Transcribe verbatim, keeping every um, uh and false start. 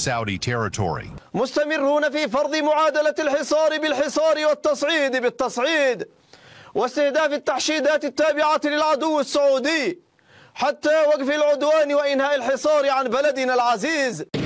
Saudi territory. مستمرون في فرض معادلة الحصار بالحصار والتصعيد بالتصعيد واستهداف التحشيدات التابعة للعدو السعودي حتى وقف العدوان وإنهاء الحصار عن بلدنا العزيز.